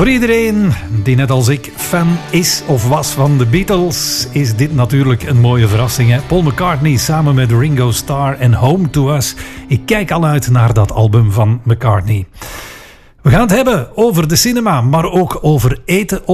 Voor iedereen die net als ik fan is of was van de Beatles, is dit natuurlijk een mooie verrassing. Hè? Paul McCartney samen met Ringo Starr en Home to Us. Ik kijk al uit naar dat album van McCartney. We gaan het hebben over de cinema, maar ook over eten